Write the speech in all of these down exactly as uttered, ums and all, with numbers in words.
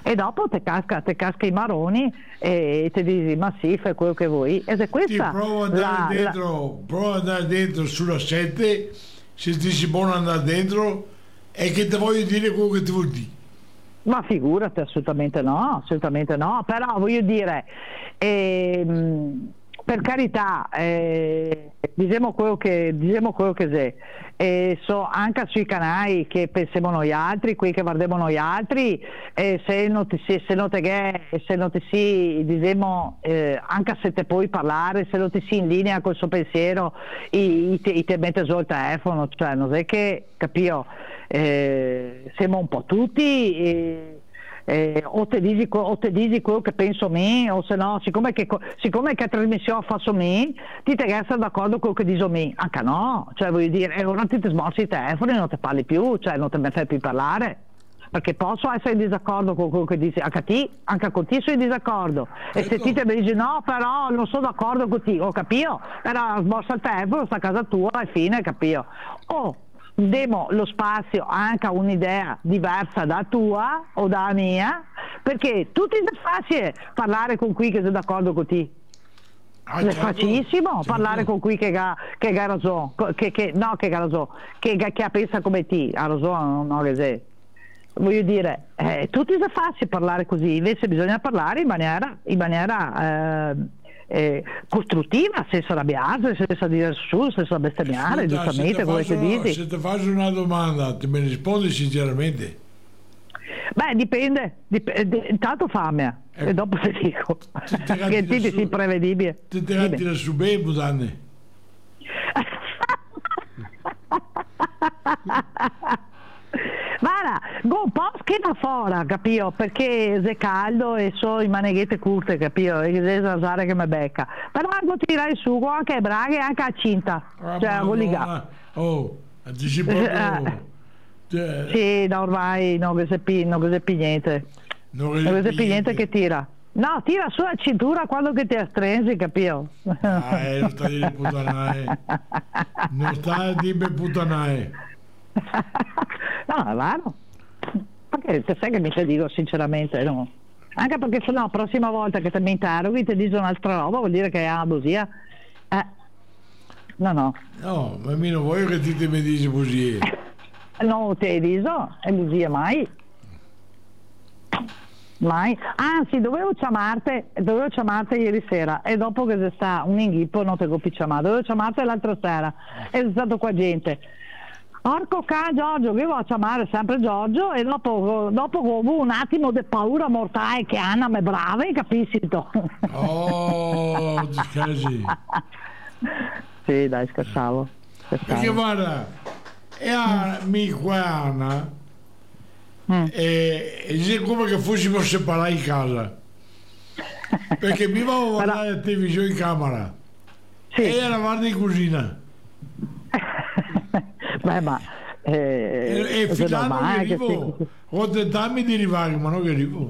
e dopo te casca, te casca i maroni e ti dici ma sì, fai quello che vuoi. Ed è questa Sì, prova ad andare la, dentro, la... prova ad andare dentro sulla sette, se ti si buono andare dentro e che ti voglio dire quello che ti vuol dire. Ma figurati, assolutamente no, assolutamente no, però voglio dire, ehm, per carità, eh, diciamo quello che, diciamo quello che c'è, e so anche sui canali che pensiamo noi altri, quelli che guardiamo noi altri, eh, se non ti si, se non te che, se non ti si, diciamo, eh, anche se te puoi parlare, se non ti si in linea col suo pensiero, i, i, te, i te mette giù il telefono, cioè non è che, capio, eh, siamo un po' tutti eh, eh, o te dici o te dici quello che penso me, o se no siccome che siccome che trasmissione faccio me ti te essere d'accordo con quello che dico me, anche no, cioè voglio dire, e ora ti ti smorzi i telefoni e non ti parli più, cioè non te ne fai più parlare, perché posso essere in disaccordo con quello che dici, anche te, anche con te sono in disaccordo, e se ti te mi dici no però non sono d'accordo con te, ho capito, però sborsa il telefono, sta a casa tua e fine, capito, o diamo lo spazio anche a un'idea diversa da tua o da mia, perché tutto è facile parlare con qui che sono d'accordo con te. Ah, È certo, facilissimo certo. parlare con qui che ha che ha ragione, che, che, no che ha ragione, che, che pensa come te, ha ragione, no, no, che sei. Voglio dire, eh, tutto è facile parlare così, invece bisogna parlare in maniera, in maniera eh, eh, costruttiva, senza arrabbiarsi, senza dire su, senza bestemmiare, Ascolta, giustamente, come ti dici. se ti faccio una domanda, ti mi rispondi sinceramente? Beh, dipende, dip- d- intanto fammela Ecco. e dopo ti dico Ti- ti che tira tipi su- si imprevedibile. Ti ti tira su bene, Budanne. Guarda, go un po' scheda fuori, capito? Perché è caldo e so i maneghette curte, capito? E devi usare che mi becca. Però devo tirare su anche a braghe e anche a cinta. Ah, Cioè, a Madonna. Oh, ti si proprio... Cioè, sì, no, ormai non che più, non che più niente. non Non che resisti più niente che tira. No, tira su la cintura quando che ti astrengi, capito? Ah, eh, non sta di puttanae. Non sta di puttanae. No, è vero. Perché te sai che mi te dico sinceramente, no? Anche perché se no, la prossima volta che te mi interroghi ti dici un'altra roba, vuol dire che è una bugia. Eh. No, no. No, ma io non voglio che ti, ti mi dici così. Non ti hai visto, è bugia mai. Mai. Anzi, dovevo chiamarti, dovevo chiamarti ieri sera e dopo che c'è stato un inghippo non te l'ho più chiamato, dovevo chiamarti l'altra sera e è stato qua gente. Porco ca Giorgio, che io a chiamare sempre Giorgio e dopo, dopo ho avuto un attimo di paura mortale che Anna mi è brava, capisci? Oh, ti scherzi. Sì, dai, scherzavo. scherzavo. Perché guarda, e a mi qua Anna, Mm. e, e dice come che fossimo separati in casa. Perché mi avevo a guardare la televisione in camera Sì. e io la guardo in cucina. Beh, ma E, eh, e è fino a che normale che arrivo, sì. ho tentami di arrivare, ma non che arrivo.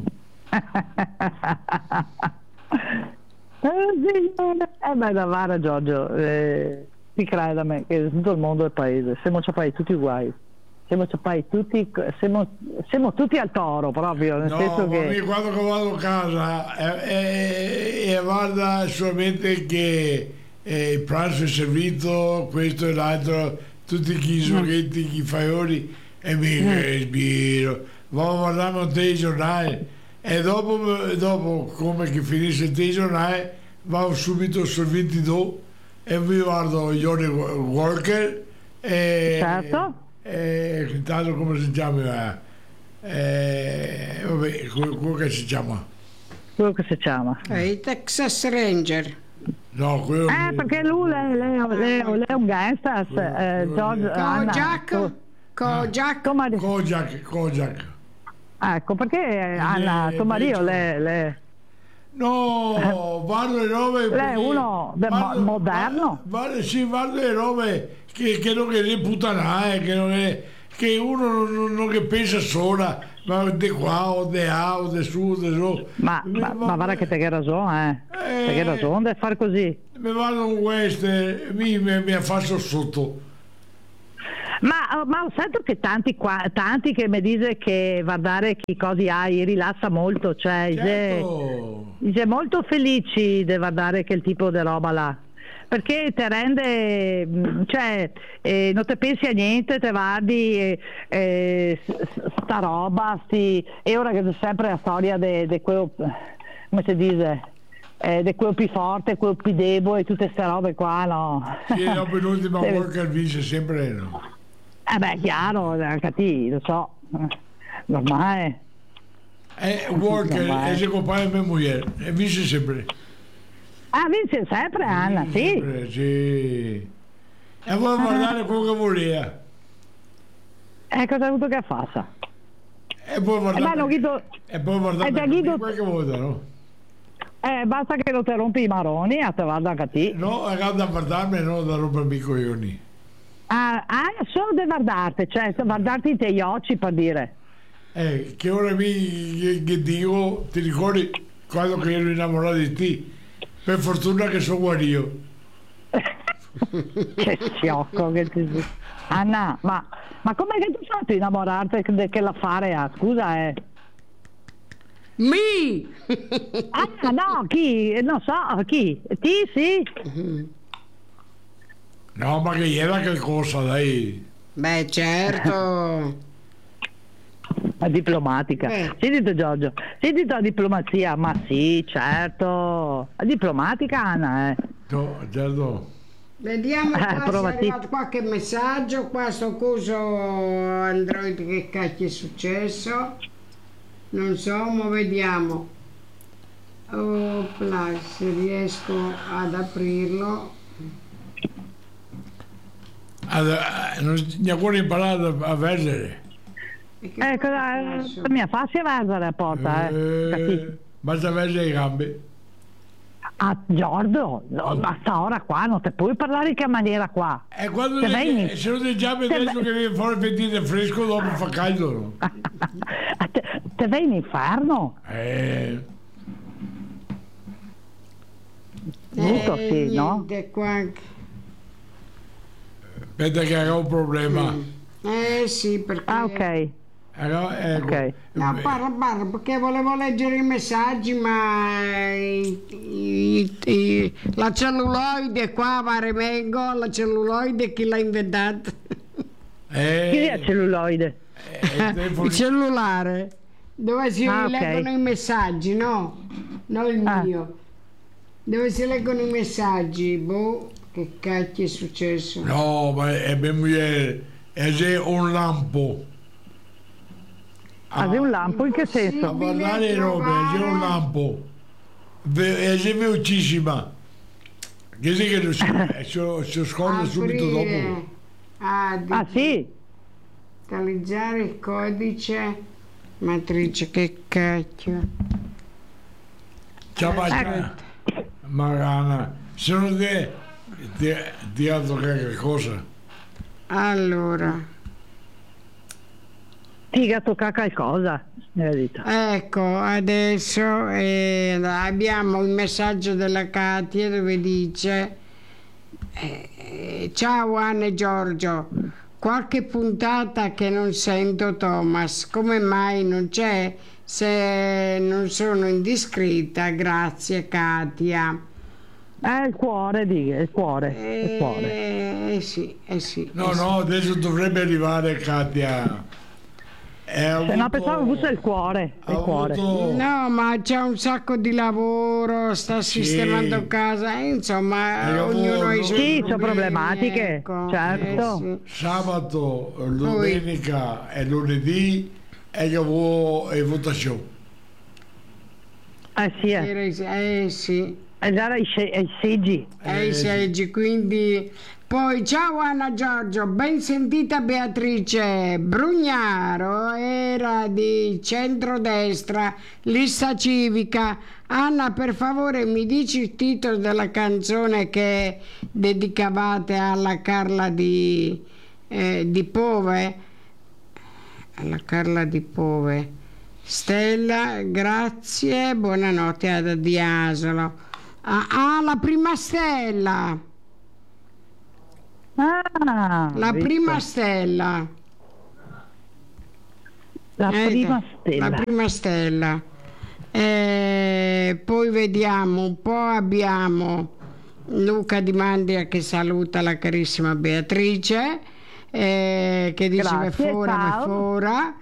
Eh, signore. Eh beh, da vara Giorgio, eh, ti creda a me che tutto il mondo è paese, siamo ciappati tutti uguali, siamo ciappati tutti, siamo, siamo tutti al toro proprio, nel No, senso ma che... io quando che vado a casa e, e, e guarda solamente che eh, il pranzo è servito, questo e l'altro, tutti i soggetti, i faioli e mi Mm. respiro. Vado a guardare un telegiornale e dopo, dopo come che finisce il telegiornale vado subito sul ventidue e mi guardo Johnny Walker e... Certo. e intanto come si chiama? Eh, vabbè, quello, quello che si chiama. quello che si chiama. Eh, i Texas Ranger. No, quello Eh, perché lui lei, lei, lei, lei è un gangster, eh, George, Anna, Kojak. co- Kojak. come di- Kojak, Kojak. ecco, perché Anna, Eh, tuo marito, invece- lei, lei, No, guardo le robe. lei è uno de- mo- moderno? Guarda, sì, guardo le robe che, che non è puttanare, che non è. Che uno non, non che pensa sola, ma di qua o di là o di su, di su. Ma, ma, ma guarda che te che hai ragione, eh. Eh. Te che hai ragione di fare così. Mi vado un western, mi, mi, mi affaccio sotto. Ma, ma ho sentito che tanti, qua, tanti che mi dicono che guardare che cosa hai rilassa molto, cioè Certo. è molto felici di guardare quel tipo di roba là, perché ti rende, mm, cioè eh, non ti pensi a niente, te guardi eh, eh, s- sta roba, sti, e ora che c'è sempre la storia di quello, come si dice, eh, di quello più forte, quello più debole, tutte queste robe qua, no? Sì, dopo l'ultima Sì. Walker vince sempre, no? Eh beh, chiaro, anche a te, lo so, eh, normale. E Walker Normale. è il compagno di mia moglie e vince sempre. Ah, vince sempre Anna, Vince sì. sempre, sì. E vuole guardare quello che voleva. Eh, cosa hai avuto che fassa? E poi Eh, beh, guardare, non Guido, e poi guardare eh, da Guido- quel che vuole, no? eh, basta che non ti rompi i maroni, a te vada anche a te. No, ragazzi, da guardarmi, no, da rompermi i coglioni. Ah, ah, solo di guardarti, cioè guardarti in te occhi per dire. Eh, che ora mi che, che dico, ti ricordi quando che ero innamorato di te? Per fortuna che sono guarito. Che sciocco che ti... Anna, ma, ma com'è che tu hai fatto a innamorarti che, che l'affare ha? Scusa, eh. Mi! Ah, no, chi? Non so, chi? Ti, sì? No, ma che era che cosa, dai. Beh, certo. La diplomatica. Eh. Sentite Giorgio, sentite la diplomazia, ma sì, certo. La diplomatica, Anna, eh. No, certo. Vediamo Eh, qua se è provati. arrivato qualche messaggio. Qua sto coso Android, che cacchio è successo? Non so, ma vediamo. Opla, se riesco ad aprirlo. Allora, non mi ha ancora imparato a veggere. E che Eh, cosa, cosa eh, faccio? mia fa si versa la porta, eh. Capì? Eh, basta veggere le gambe. Ah, Giorgio, no, basta ora qua, non ti puoi parlare in che maniera qua. E quando Se le- vai- se non ti già mi se detto vai- che viene fuori vestito fresco, dopo fa caldo, no? Ah, te, te vai in inferno? Eh, Brutto, Eh, sì, no? niente, qua. aspetta che avevo un problema. Eh sì, perché... Ah, ok. Allora, ecco, Ok. No, parla, parla, perché volevo leggere i messaggi, ma i- i- i- la celluloide qua, Varemengo, la celluloide chi l'ha inventata? eh, Chi è il celluloide? eh, il telefono- Il cellulare, dove si Ah, ok. leggono i messaggi, no? Non il Ah. mio. Dove si leggono i messaggi, boh, che cacchio è successo? No, ma è mia moglie, è già un lampo. Ah, di un lampo, in che A senso? guardare le robe, è già un lampo. Ve- È già velocissima. Che sì che lo si, eh, si, si scorda subito Aprire. dopo. Ah, di- Ah, sì? digitalizzare il codice matrice, che cacchio. Ciao, ma Magana, se non te ti, ti altro che cosa? Allora, Figa, tocca qualcosa, nella vita. ecco, adesso eh, abbiamo il messaggio della Katia dove dice eh, ciao Anna e Giorgio, qualche puntata che non sento Thomas, come mai non c'è? Se non sono indiscreta, grazie Katia. Eh, il cuore, dica, il cuore, il cuore. Eh sì, eh sì. No, eh sì. no, adesso dovrebbe arrivare Katia. È Se avuto, no, pensavo fosse il cuore, ha il cuore. avuto- No, ma c'è un sacco di lavoro, sta Sì. sistemando casa, eh, insomma, E ognuno ha i suoi Sì, sono problemi, problematiche, ecco, certo. eh sì. sabato, domenica e lunedì e che avevo e votazione. Eh sì, eh. Eh sì, E già i, se- i seggi. eh, Eh, i sì. seggi, quindi... Poi, ciao Anna Giorgio, ben sentita Beatrice. Brugnaro era di centrodestra, lista civica. Anna, per favore, mi dici il titolo della canzone che dedicavate alla Carla di, eh, di Pove? Alla Carla di Pove. Stella, grazie, buonanotte ad di Ah, ah, la prima stella. Ah, La visto. prima stella. La Eh, prima stella. La prima stella. Eh, poi vediamo un po', abbiamo Luca Di Mandia che saluta la carissima Beatrice, eh, che dice Grazie, me fora, me ciao. fora.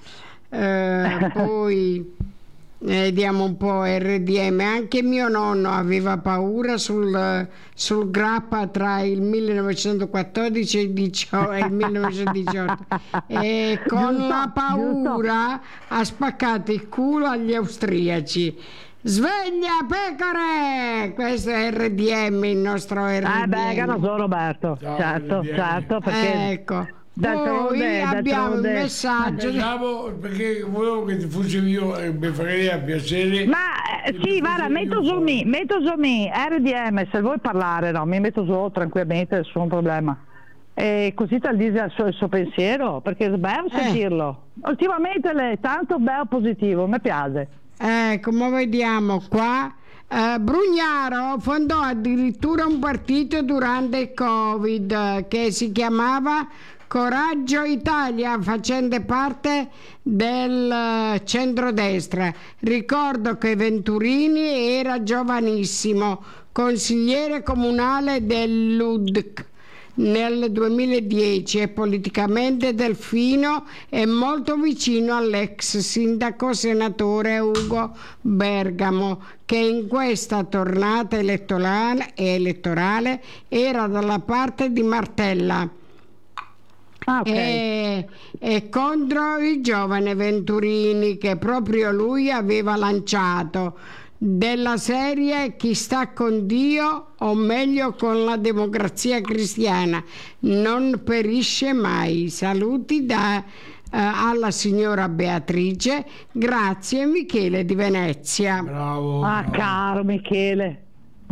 Eh, poi vediamo un po' R D M. Anche mio nonno aveva paura sul, sul grappa tra il millenovecentoquattordici e il, dicio- e il millenovecentodiciotto, e con Giusto, la paura ha spaccato il culo agli austriaci. Sveglia pecore! Questo è R D M, il nostro R D M. Eh beh, che lo so Roberto, Ciao, certo, R D M. certo, perché Ecco, d'altronde- poi abbiamo il d'altronde- messaggio. Pensavo, perché volevo che fossi io e mi farebbe piacere. Ma eh, che sì, mi guarda, fossi metto io su fuori. me, metto su me, R D M, se vuoi parlare, no, mi metto su tranquillamente, nessun problema. E così te dice il suo, il suo pensiero, perché è bello Eh. sentirlo. Ultimamente è tanto bello positivo, mi piace. Eh, come vediamo qua, eh, Brugnaro fondò addirittura un partito durante il Covid eh, che si chiamava Coraggio Italia, facente parte del eh, centrodestra. Ricordo che Venturini era giovanissimo, consigliere comunale dell'U D C nel duemiladieci, e politicamente Delfino è molto vicino all'ex sindaco senatore Ugo Bergamo, che in questa tornata elettorale, elettorale era dalla parte di Martella. Ah, ok. E, e contro il giovane Venturini, che proprio lui aveva lanciato, della serie Chi sta con Dio, o meglio con la democrazia cristiana, non perisce mai. Saluti da, eh, alla signora Beatrice. Grazie, Michele di Venezia. Bravo. Ah, bravo. caro Michele.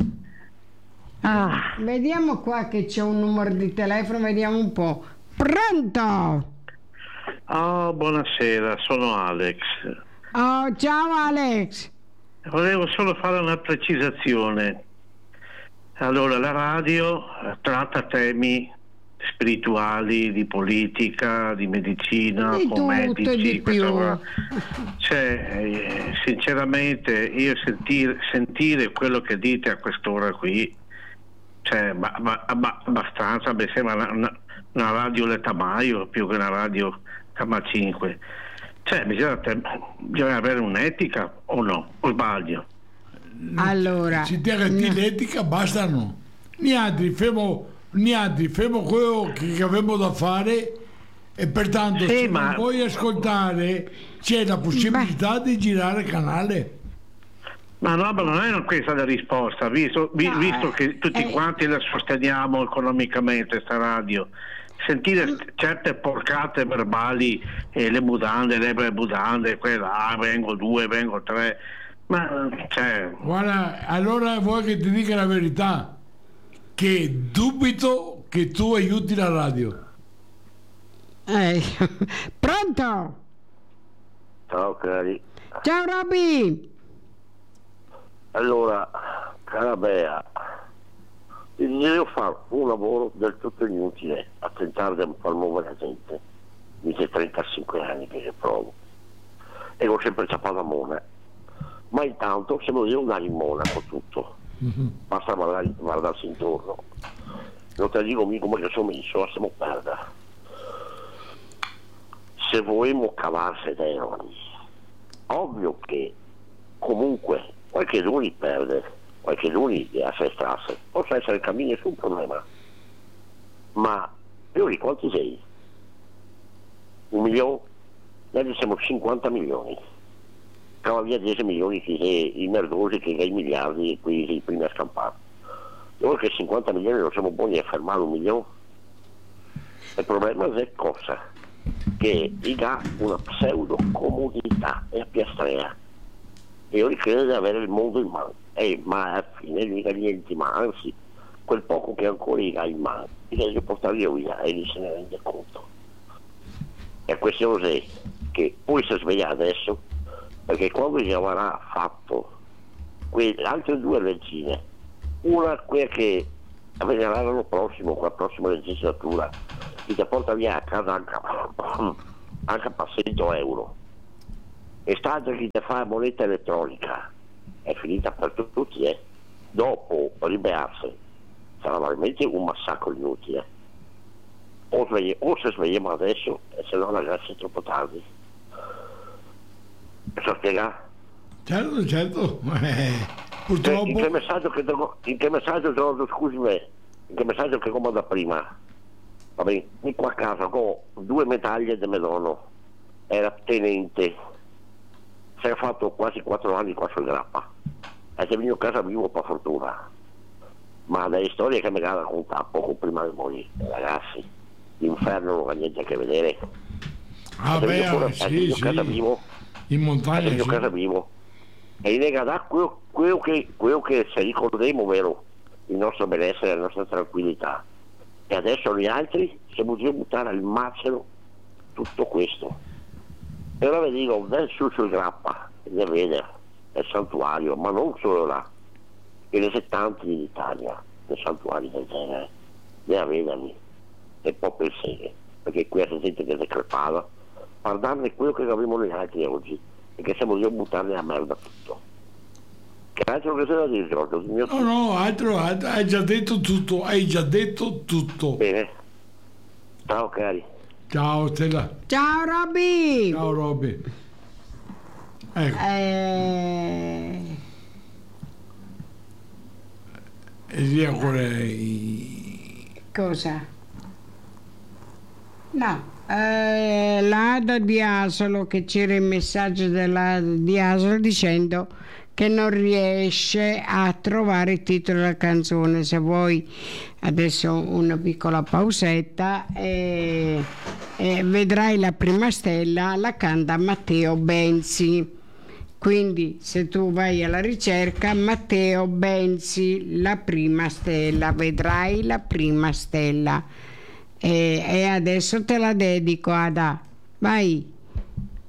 Ah, Vediamo qua che c'è un numero di telefono, vediamo un po'. Pronto? Oh, buonasera, sono Alex. Oh, ciao Alex. Volevo solo fare una precisazione. Allora, la radio eh, tratta temi spirituali, di politica, di medicina, Di con tutto e medici, di questa più. cosa. Cioè, eh, sinceramente, io sentire, sentire quello che dite a quest'ora qui, cioè, ma, ma- ma- abbastanza, mi sembra una, una- una radio Letamaio più che una radio Cama cinque. Cioè, bisogna, bisogna avere un'etica o no? O sbaglio? Allora, Se ti arresti l'etica, bastano. Niente, femo, niente, femo quello che, che abbiamo da fare, e pertanto Sì, se ma- non vuoi ascoltare c'è la possibilità di girare canale. Ma no, ma non è questa la risposta, visto, vi- No, visto eh, che tutti eh. quanti la sosteniamo economicamente, sta radio. Sentire st- certe porcate verbali, eh, le mutande, le mutande, quella, ah, vengo due, vengo tre, ma cioè, Guarda, allora vuoi che ti dica la verità? Che dubito che tu aiuti la radio. eh, pronto? Ciao cari. Ciao Robby. Allora, cara Bea, io fare un lavoro del tutto inutile a tentare di far muovere la gente. Mi sei trentacinque anni che ci provo. E ho sempre ciapato a mona. Ma intanto se lo devo dare in monaco tutto. Basta guardare, guardarsi intorno. Non te dico mica come che sono messo, siamo perda. Se vogliamo cavarsi dentro, ovvio che comunque qualche d'uno perde, qualche d'uno a se strasse, possa essere il cammino, nessun problema. Ma io di quanti sei? Un milione? Noi siamo cinquanta milioni. Cava via dieci milioni che i merdosi, che i miliardi, qui i primi a scampare. Noi che cinquanta milioni non siamo buoni a fermare un milione. Il problema è cosa? Che ha una pseudo comodità e piastrea. E io credo di avere il mondo in mano, eh, ma alla fine non ha niente, ma anzi quel poco che ancora ha in mano deve portare via e lì se ne rende conto. E questo è che poi si sveglia adesso, perché quando ci avrà fatto quelle altre due leggine, una quella che a venire l'anno prossimo, con la prossima legislatura, chi ti porta via a casa anche, anche per cento euro. E sta chi ti fa moneta elettronica, è finita per tutti, eh. Dopo ribearsi sarà veramente un massacro inutile. O, svegli, o se svegliamo adesso, e se no ragazzi è troppo tardi. So spiegare? Certo, certo. Eh, purtroppo. In che messaggio che devo, in che messaggio Giorgio, scusi me, in che messaggio che comanda prima? Va bene, io qua a casa ho due medaglie di Medono, era tenente, si è fatto quasi quattro anni qua sul Grappa, e se venuto a casa vivo per fortuna, ma delle storie che mi ha raccontato poco prima di morire, ragazzi, l'inferno non ha niente a che vedere. Ah beh, pure, sì, sì. Casa vivo, in montagna sì. Sì. Casa vivo, e in da quello, quello, che, quello che se ricorderemo, vero, il nostro benessere, la nostra tranquillità. E adesso gli altri siamo già a buttare al macero tutto questo. E ora vi dico, ben su sul Grappa, da vedere, è il santuario, ma non solo là, e le settanti in Italia, nei santuari del genere, da vederli, e poi per sé, perché qui c'è gente che si crepava, guardando quello che abbiamo noi altri oggi, e che siamo già a buttare la merda tutto. Che altro che c'è da dire, Giorgio? No, no, altro, altro, hai già detto tutto, hai già detto tutto. Bene. Ciao cari. Ciao Stella. Ciao Robby. Ciao Robby. Ecco. Eh... E via con lei. Cosa? No, eh, l'Ada di Asolo, che c'era il messaggio dell'Ada di Asolo dicendo che non riesce a trovare il titolo della canzone. Se vuoi adesso una piccola pausetta e, e vedrai la prima stella, la canta Matteo Benzi. Quindi se tu vai alla ricerca Matteo Benzi, la prima stella, vedrai la prima stella. E, e adesso te la dedico, Ada, vai.